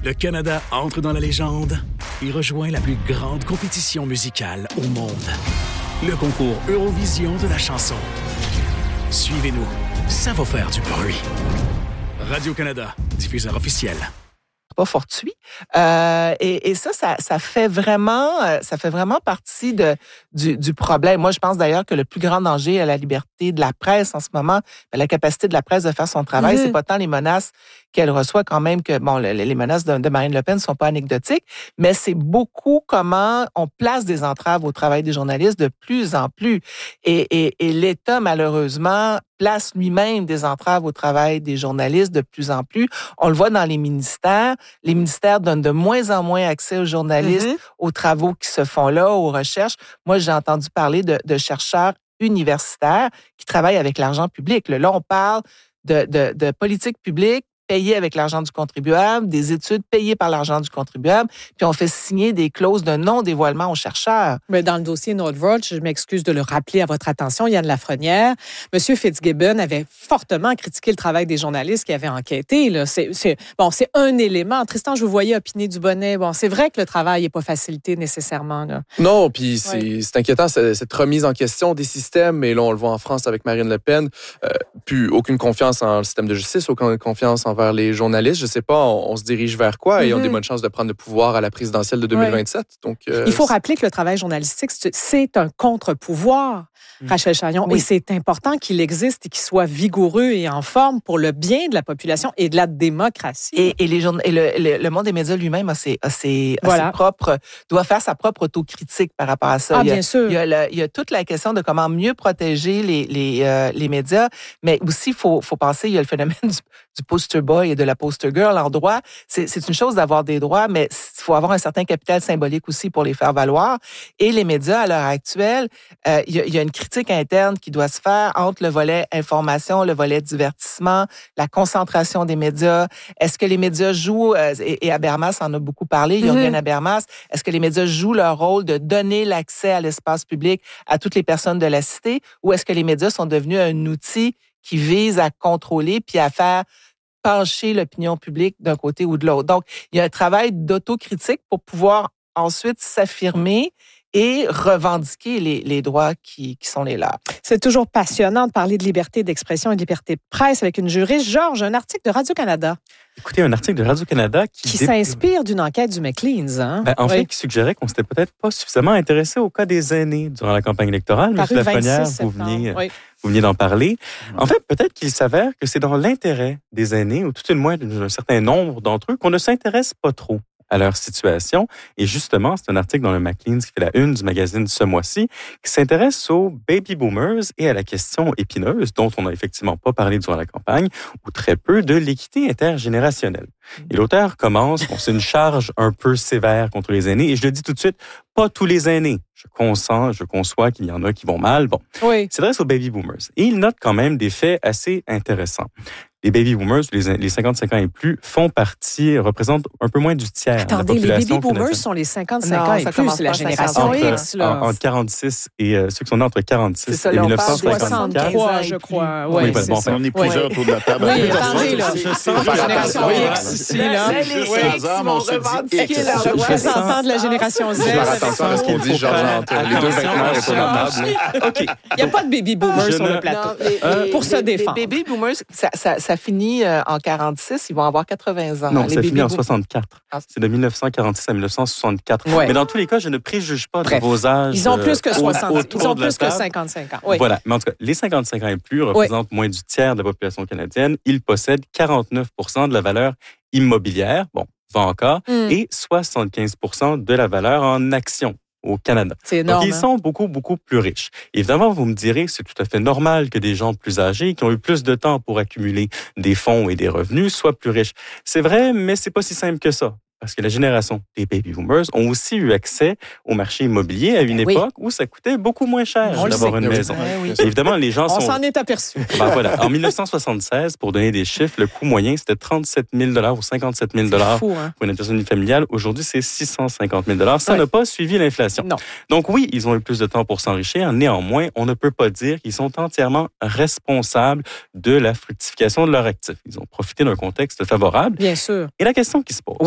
Le Canada entre dans la légende et rejoint la plus grande compétition musicale au monde. Le concours Eurovision de la chanson. Suivez-nous, ça va faire du bruit. Radio-Canada, diffuseur officiel. Pas fortuit. Et ça fait vraiment partie du problème. Moi, je pense d'ailleurs que le plus grand danger à la liberté de la presse en ce moment, la capacité de la presse de faire son travail, c'est pas tant les menaces qu'elle reçoit quand même que, bon, les menaces de Marine Le Pen ne sont pas anecdotiques, mais c'est beaucoup comment on place des entraves au travail des journalistes de plus en plus. Et l'État, malheureusement, place lui-même des entraves au travail des journalistes de plus en plus. On le voit dans les ministères. Les ministères donnent de moins en moins accès aux journalistes, aux travaux qui se font là, aux recherches. Moi, j'ai entendu parler de chercheurs universitaires qui travaillent avec l'argent public. Là, on parle de politique publique payées avec l'argent du contribuable, des études payées par l'argent du contribuable, puis on fait signer des clauses de non-dévoilement aux chercheurs. Mais dans le dossier Northvolt, je m'excuse de le rappeler à votre attention, Yann Lafrenière, M. Fitzgibbon avait fortement critiqué le travail des journalistes qui avaient enquêté. Là. C'est un élément. Tristan, je vous voyais opiner du bonnet. Bon, c'est vrai que le travail n'est pas facilité nécessairement. Là. Non, puis c'est inquiétant, cette remise en question des systèmes. Et là, on le voit en France avec Marine Le Pen. Plus aucune confiance en le système de justice, aucune confiance envers les journalistes. Je ne sais pas, on se dirige vers quoi et on a des bonnes chances de prendre le pouvoir à la présidentielle de 2027. Donc, il faut rappeler que le travail journalistique, c'est un contre-pouvoir, Rachel Chagnon, et c'est important qu'il existe et qu'il soit vigoureux et en forme pour le bien de la population et de la démocratie. Et le monde des médias lui-même doit faire sa propre autocritique par rapport à ça. Bien sûr. Il y a toute la question de comment mieux protéger les médias, mais aussi, il faut penser, il y a le phénomène du poster boy et de la poster girl en droit. C'est une chose d'avoir des droits, mais il faut avoir un certain capital symbolique aussi pour les faire valoir. Et les médias, à l'heure actuelle, il y a une critique interne qui doit se faire entre le volet information, le volet divertissement, la concentration des médias. Est-ce que les médias jouent, et Habermas en a beaucoup parlé, Jürgen Habermas, est-ce que les médias jouent leur rôle de donner l'accès à l'espace public à toutes les personnes de la cité, ou est-ce que les médias sont devenus un outil qui vise à contrôler puis à faire pencher l'opinion publique d'un côté ou de l'autre. Donc, il y a un travail d'autocritique pour pouvoir ensuite s'affirmer et revendiquer les droits qui sont les leurs. C'est toujours passionnant de parler de liberté d'expression et de liberté de presse avec une juriste. Georges, un article de Radio-Canada. Écoutez, un article de Radio-Canada qui s'inspire d'une enquête du Maclean's. Hein? En fait, qui suggérait qu'on ne s'était peut-être pas suffisamment intéressé au cas des aînés durant la campagne électorale. Paru M. Lafrenière, vous veniez d'en parler. En fait, peut-être qu'il s'avère que c'est dans l'intérêt des aînés, ou tout du moins d'un certain nombre d'entre eux, qu'on ne s'intéresse pas trop à leur situation. Et justement, c'est un article dans le Maclean's qui fait la une du magazine ce mois-ci, qui s'intéresse aux baby boomers et à la question épineuse, dont on n'a effectivement pas parlé durant la campagne, ou très peu, de l'équité intergénérationnelle. Et l'auteur commence, c'est une charge un peu sévère contre les aînés, et je le dis tout de suite, pas tous les aînés. Je conçois qu'il y en a qui vont mal. Bon, il s'adresse aux baby boomers. Et il note quand même des faits assez intéressants. Les baby boomers, les 55 ans et plus, représentent un peu moins du tiers de la population. Les baby boomers sont les 55 ans et plus, c'est la génération X. Entre 46 et ceux qui sont nés entre 46 et 1954. 63, je crois. On est plusieurs autour de la table. Oui, attendez, là. Je sens la génération X ici, là. Les X vont revendiquer leur droit. Représentants de la génération Z. Faire attention à ce qu'on dit, Georges, entre les deux vêtements autour de la table. OK. Il n'y a pas de baby boomers sur le plateau. Pour se défendre. Les baby boomers, ça finit en 46, ils vont avoir 80 ans. Non, ça finit en 64. C'est de 1946 à 1964. Mais dans tous les cas, je ne préjuge pas de vos âges. Ils ont plus que 60. Ils ont plus que 55 ans. Voilà. Mais en tout cas, les 55 ans et plus représentent moins du tiers de la population canadienne. Ils possèdent 49 % de la valeur immobilière, pas encore, et 75 % de la valeur en actions au Canada. C'est énorme. Donc, ils sont beaucoup, beaucoup plus riches. Évidemment, vous me direz que c'est tout à fait normal que des gens plus âgés, qui ont eu plus de temps pour accumuler des fonds et des revenus, soient plus riches. C'est vrai, mais c'est pas si simple que ça. Parce que la génération des baby boomers ont aussi eu accès au marché immobilier à une époque où ça coûtait beaucoup moins cher d'avoir une maison. Évidemment, les gens On s'en est aperçu. Voilà. En 1976, pour donner des chiffres, le coût moyen, c'était 37 000 ou 57 000 pour une personne familiale. Aujourd'hui, c'est 650 000 Ça n'a pas suivi l'inflation. Non. Donc oui, ils ont eu plus de temps pour s'enrichir. Néanmoins, on ne peut pas dire qu'ils sont entièrement responsables de la fructification de leurs actifs. Ils ont profité d'un contexte favorable. Bien sûr. Et la question qui se pose,